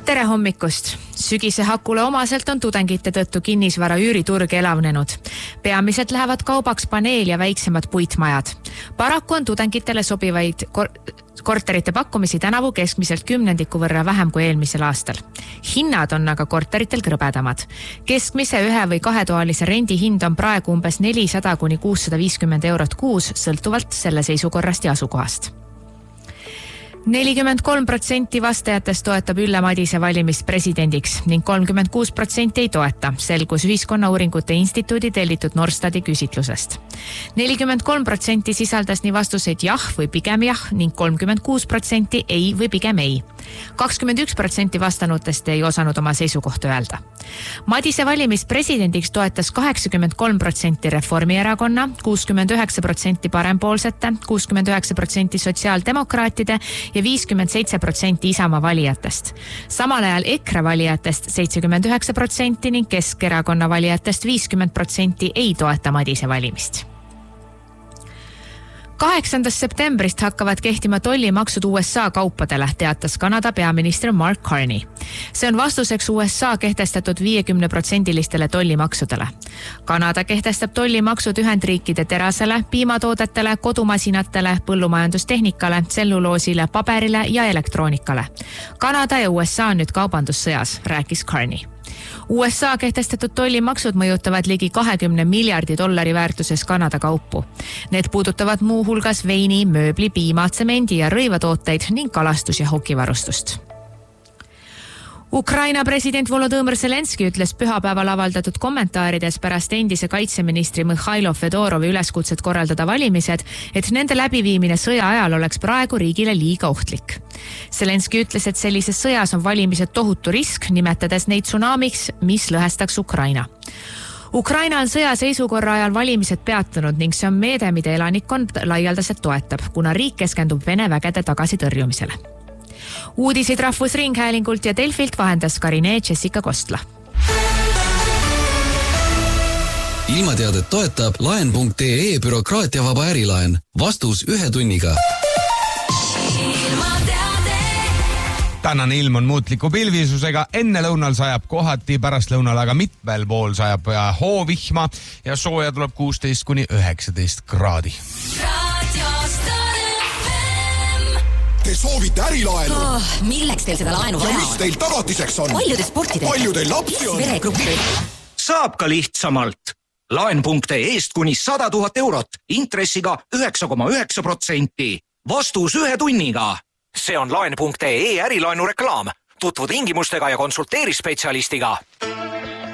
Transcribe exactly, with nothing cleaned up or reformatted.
Tere hommikust! Sügise hakule omaselt on tudengite tõttu kinnisvara üüriturg elavnenud. Peamiselt lähevad kaubaks paneel ja väiksemad puitmajad. Paraku on tudengitele sobivaid kor korterite pakkumisi tänavu keskmiselt kümnendiku võrra vähem kui eelmisel aastal. Hinnad on aga korteritel krõbedamad. Keskmise ühe või kahetoalise rendi hind on praegu umbes nelisada kuni kuussada viiskümmend eurot kuus, sõltuvalt selle seisukorrast ja asukohast. nelikümmend kolm protsenti vastajatest toetab Ülle Madise valimist presidendiks ning kolmkümmend kuus protsenti ei toeta, selgus Ühiskonnauuringute Instituudi tellitud Norstati küsitlusest. nelikümmend kolm protsenti sisaldas nii vastuseid jah või pigem jah ning kolmkümmend kuus protsenti ei või pigem ei. kakskümmend üks protsenti vastanutest ei osanud oma seisukohta öelda. Madise valimist presidendiks toetas kaheksakümmend kolm protsenti Reformierakonna, kuuskümmend üheksa protsenti parempoolsete, kuuskümmend üheksa protsenti sotsiaaldemokraatide ja viiskümmend seitse protsenti Isamaa valijatest. Samal ajal EKRE valijatest seitsekümmend üheksa protsenti ning Keskerakonna valijatest viiskümmend protsenti ei toeta Madise valimist. kaheksandast septembrist hakkavad kehtima tollimaksud U S A kaupadele, teatas Kanada peaminister Mark Carney. See on vastuseks U S A kehtestatud viiekümne protsendilistele tollimaksudele. Kanada kehtestab tollimaksud Ühendriikide terasele, piimatoodetele, kodumasinatele, põllumajandustehnikale, tselluloosile, paberile ja elektroonikale. Kanada ja U S A on nüüd kaubandussõjas, rääkis Carney. U S A kehtestatud tollimaksud mõjutavad ligi kahekümne miljardi dollari väärtuses Kanada kaupu. Need puudutavad muu hulgas veini, mööbli, piima, tsemendi ja rõivatooteid ning kalastus- ja hokivarustust. Ukraina president Volodõmõr Zelenski ütles pühapäeval avaldatud kommentaarides pärast endise kaitseministri Mihhailo Fedorovi üleskutset korraldada valimised, et nende läbiviimine sõja ajal oleks praegu riigile liiga ohtlik. Zelenski ütles, et sellises sõjas on valimised tohutu risk, nimetades neid tsunamiks, mis lõhestaks Ukraina. Ukraina on sõja seisukorra ajal valimised peatunud ning see on meede, mida elanikkond laialdaselt toetab, kuna riik keskendub Vene vägede tagasitõrjumisele. Uudisid Rahvusringhäälingult ja Delfilt vahendas Karine Jessica Kostla. Ilmateadet toetab laen punkt ee bürokraatiavaba ärilaen. Vastus ühe tunniga. Tänane ilm on muutliku pilvisusega, enne lõunal sajab kohati, pärast lõunal aga mitmel pool sajab hoovihma ja sooja tuleb kuusteist kuni üheksateist kraadi. Te soovite ärilaenu? Oh, milleks teil seda laenu vaja on? Ja mis teil tagatiseks on? Palju te sporti teete? Palju teil lapsi on? Veregruppi. Saab ka lihtsamalt. Laen punkt ee-st kuni sada tuhat eurot, intressiga üheksa koma üheksa protsenti. Vastus ühe tunniga. See on laen punkt ee ärilaenu reklaam. Tutvu tingimustega ja konsulteeri spetsialistiga.